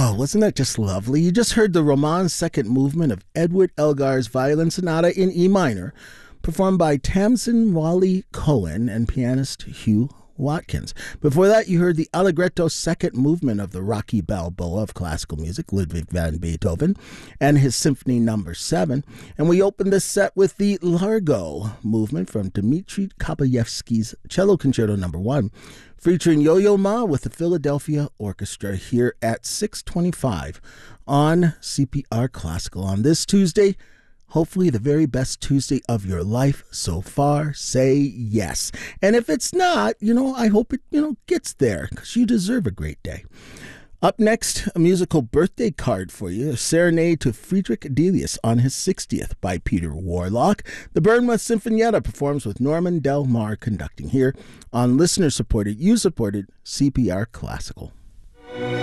Oh, wasn't that just lovely? You just heard the Roman's second movement of Edward Elgar's Violin Sonata in E minor, performed by Tamsin Wally Cohen and pianist Hugh Watkins. Before that, you heard the Allegretto second movement of the Rocky Balboa of classical music, Ludwig van Beethoven, and his Symphony No. 7. And we opened this set with the Largo movement from Dmitri Kabayevsky's Cello Concerto No. 1, featuring Yo-Yo Ma with the Philadelphia Orchestra here at 6:25 on CPR Classical on this Tuesday. Hopefully the very best Tuesday of your life so far. Say yes. And if it's not, I hope it, gets there, because you deserve a great day. Up next, a musical birthday card for you, a serenade to Friedrich Delius on his 60th by Peter Warlock. The Burnmouth Sinfonietta performs with Norman Del Mar conducting here on listener-supported, you-supported CPR Classical.